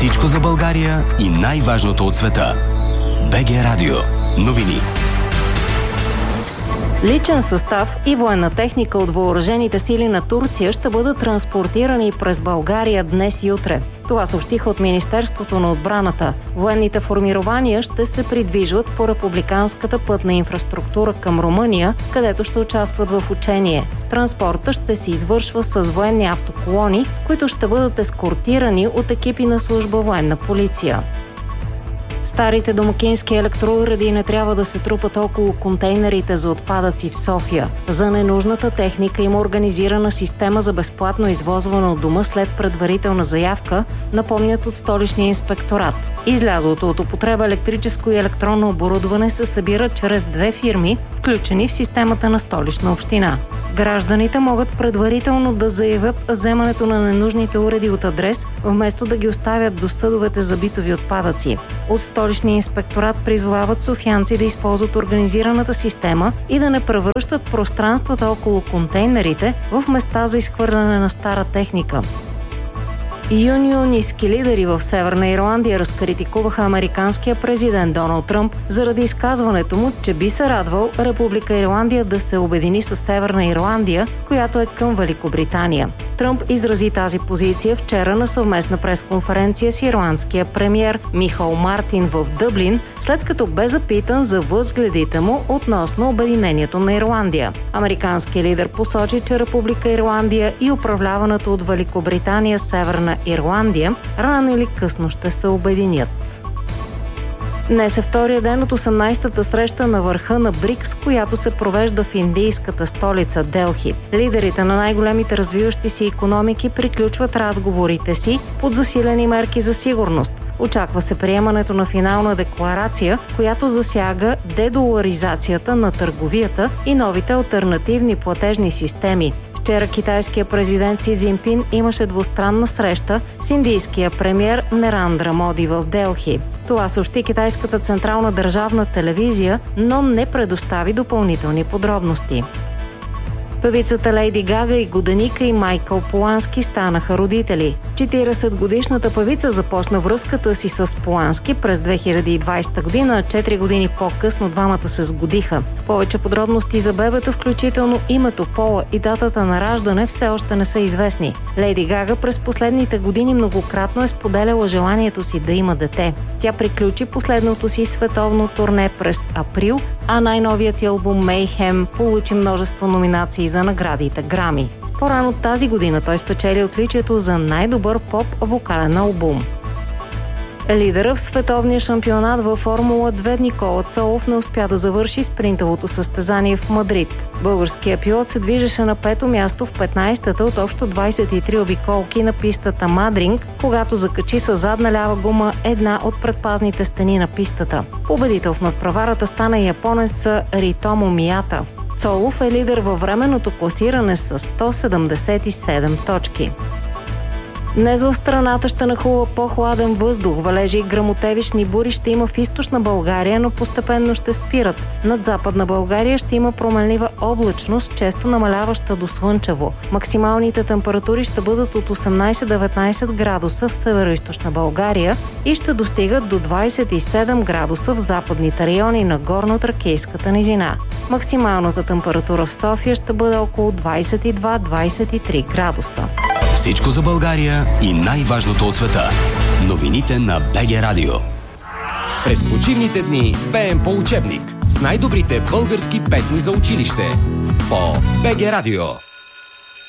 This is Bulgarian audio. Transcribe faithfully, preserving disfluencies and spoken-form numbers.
Всичко за България и най-важното от света. БГ Радио. Новини. Личен състав и военна техника от въоръжените сили на Турция ще бъдат транспортирани през България днес и утре. Това съобщиха от Министерството на отбраната. Военните формирования ще се придвижват по републиканската пътна инфраструктура към Румъния, където ще участват в учение. Транспорта ще се извършва с военни автоколони, които ще бъдат ескортирани от екипи на служба военна полиция. Старите домакински електроуреди не трябва да се трупат около контейнерите за отпадъци в София. За ненужната техника има организирана система за безплатно извозване от дома след предварителна заявка, напомнят от Столичния инспекторат. Излязлото от употреба електрическо и електронно оборудване се събира чрез две фирми, включени в системата на Столична община. Гражданите могат предварително да заявят вземането на ненужните уреди от адрес, вместо да ги оставят до съдовете за битови отпадъци. От Столичния инспекторат призовават софиянци да използват организираната система и да не превръщат пространствата около контейнерите в места за изхвърляне на стара техника. Юнионистки лидери в Северна Ирландия разкритикуваха американския президент Доналд Тръмп заради изказването му, че би се радвал Република Ирландия да се обедини с Северна Ирландия, която е към Великобритания. Тръмп изрази тази позиция вчера на съвместна пресконференция с ирландския премиер Михал Мартин в Дъблин, след като бе запитан за възгледите му относно обединението на Ирландия. Американският лидер посочи, че Република Ирландия и управляваната от Великобритания Северна Ирландия рано или късно ще се обединят. Днес е втория ден от осемнадесетата среща на върха на БРИКС, която се провежда в индийската столица Делхи. Лидерите на най-големите развиващи се икономики приключват разговорите си под засилени мерки за сигурност. Очаква се приемането на финална декларация, която засяга дедоларизацията на търговията и новите алтернативни платежни системи. Вчера китайският президент Си Цзинпин имаше двустранна среща с индийския премиер Нарендра Моди в Делхи. Това съобщи китайската централна държавна телевизия, но не предостави допълнителни подробности. Певицата Лейди Гага и годеника и Майкъл Полански станаха родители. четиридесетгодишната певица започна връзката си с Полански през две хиляди и двадесета година, а четири години по-късно двамата се сгодиха. Повече подробности за бебето, включително името, пола и датата на раждане, все още не са известни. Лейди Гага през последните години многократно е споделяла желанието си да има дете. Тя приключи последното си световно турне през април, а най-новият албум Mayhem получи множество номинации за наградите Грами. По-рано тази година той спечели отличието за най-добър поп-вокален албум. Лидера в световния шампионат във Формула две Никола Цолов не успя да завърши спринтовото състезание в Мадрид. Българският пилот се движеше на пето място в петнадесетата от общо двадесет и три обиколки на пистата Мадринг, когато закачи със задна лява гума една от предпазните стени на пистата. Победител в надпреварата стана японеца Ритомо Мията. Цолов е лидер във временното класиране с сто седемдесет и седем точки. Днес в страната ще нахлува по-хладен въздух. Валежи и гръмотевични бури ще има в източна България, но постепенно ще спират. Над западна България ще има променлива облачност, често намаляваща до слънчево. Максималните температури ще бъдат от осемнадесет до деветнадесет градуса в североизточна България и ще достигат до двадесет и седем градуса в западните райони на Горно-Тракийската низина. Максималната температура в София ще бъде около двадесет и два до двадесет и три градуса. Всичко за България и най-важното от света. Новините на БГ Радио. През почивните дни пеем по учебник с най-добрите български песни за училище. По БГ Радио.